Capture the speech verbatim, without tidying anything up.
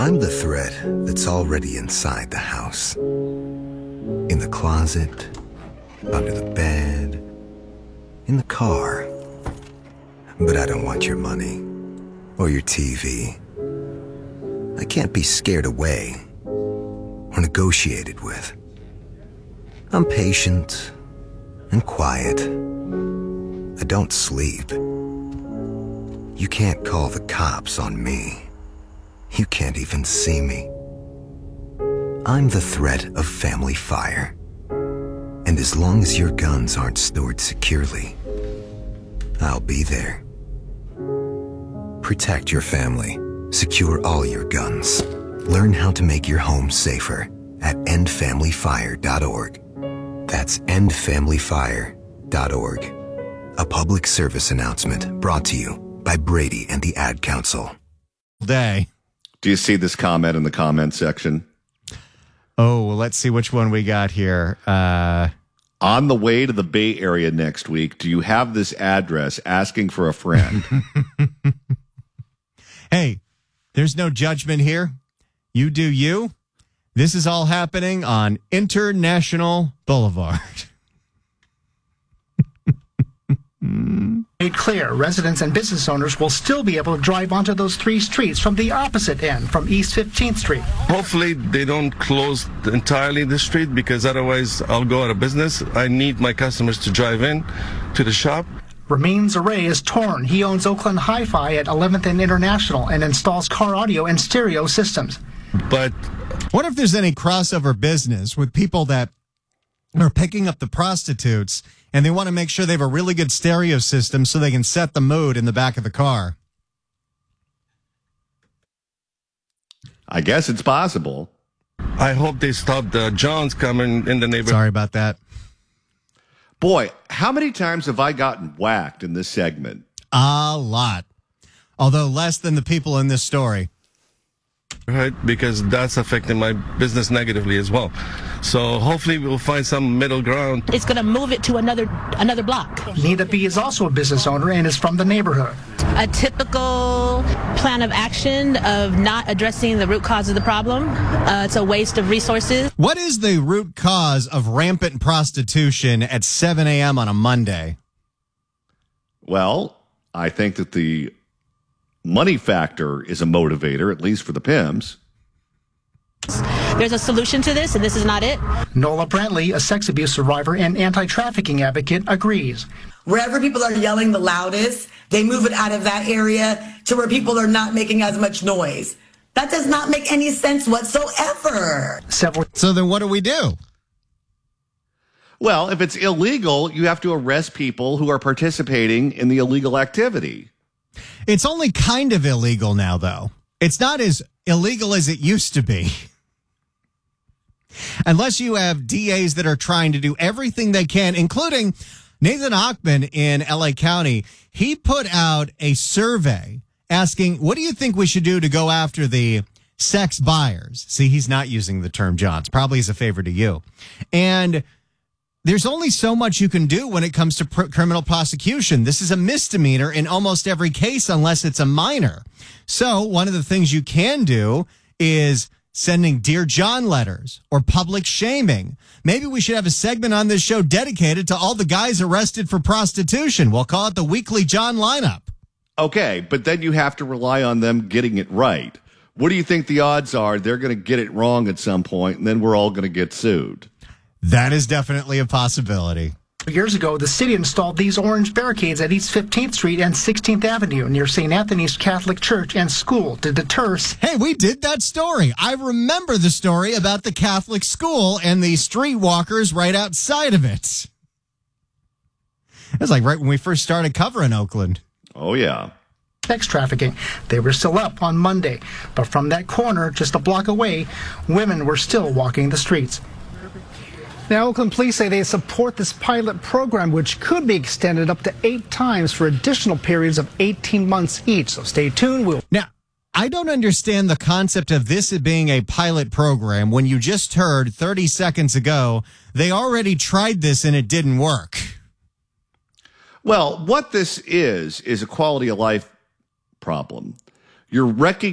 I'm the thread that's already inside the house. In the closet, under the bed, in the car. But I don't want your money or your T V. I can't be scared away or negotiated with. I'm patient and quiet. I don't sleep. You can't call the cops on me. You can't even see me. I'm the threat of family fire. And as long as your guns aren't stored securely, I'll be there. Protect your family. Secure all your guns. Learn how to make your home safer at end family fire dot org. That's end family fire dot org. A public service announcement brought to you by Brady and the Ad Council. Day. Do you see this comment in the comment section? Oh, well, let's see which one we got here. Uh, On the way to the Bay Area next week, do you have this address asking for a friend? Hey, there's no judgment here. You do you. This is all happening on International Boulevard. Made clear, residents and business owners will still be able to drive onto those three streets from the opposite end, from East fifteenth Street. Hopefully they don't close entirely the street, because otherwise I'll go out of business. I need my customers to drive in to the shop. Ramin Zaray is torn. He owns Oakland Hi-Fi at eleventh and International and installs car audio and stereo systems. But what if there's any crossover business with people that are picking up the prostitutes and they want to make sure they have a really good stereo system so they can set the mood in the back of the car? I guess it's possible. I hope they stop the Johns coming in the neighborhood. Sorry about that. Boy, how many times have I gotten whacked in this segment? A lot. Although less than the people in this story. Right, because that's affecting my business negatively as well. So hopefully we'll find some middle ground. It's going to move it to another another block. Nita B is also a business owner and is from the neighborhood. A typical plan of action of not addressing the root cause of the problem. Uh, it's a waste of resources. What is the root cause of rampant prostitution at seven a.m. on a Monday? Well, I think that the money factor is a motivator, at least for the pimps. There's a solution to this, and this is not it. Nola Brantley, a sex abuse survivor and anti-trafficking advocate, agrees. Wherever people are yelling the loudest, they move it out of that area to where people are not making as much noise. That does not make any sense whatsoever. Several. So then what do we do? Well, if it's illegal, you have to arrest people who are participating in the illegal activity. It's only kind of illegal now, though. It's not as illegal as it used to be. Unless you have D As that are trying to do everything they can, including Nathan Hochman in L A County. He put out a survey asking, what do you think we should do to go after the sex buyers? See, he's not using the term Johns, probably as a favor to you. And there's only so much you can do when it comes to pr- criminal prosecution. This is a misdemeanor in almost every case unless it's a minor. So one of the things you can do is sending Dear John letters or public shaming. Maybe we should have a segment on this show dedicated to all the guys arrested for prostitution. We'll call it the Weekly John Lineup. Okay, but then you have to rely on them getting it right. What do you think the odds are they're going to get it wrong at some point, and then we're all going to get sued? That is definitely a possibility. Years ago, the city installed these orange barricades at East fifteenth Street and sixteenth Avenue near Saint Anthony's Catholic Church and School to deter. Hey, we did that story. I remember the story about the Catholic school and the streetwalkers right outside of it. It was like right when we first started covering Oakland. Oh, yeah. Sex trafficking. They were still up on Monday, but from that corner, just a block away, women were still walking the streets. Now, Oakland police say they support this pilot program, which could be extended up to eight times for additional periods of eighteen months each. So stay tuned. We'll now, I don't understand the concept of this being a pilot program when you just heard thirty seconds ago they already tried this and it didn't work. Well, what this is, is a quality of life problem. You're recognizing